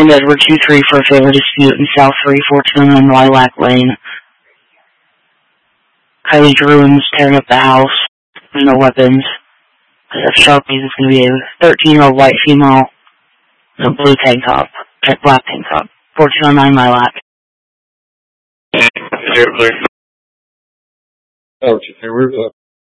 Edward 2-3 for a family dispute in South 3429 Lilac Lane. Kylie Druins tearing up the house. There's no weapons. Sharpies is going to be a 13-year-old white female in a blue tank top. Black tank top. 1409 Lilac. Oh, where's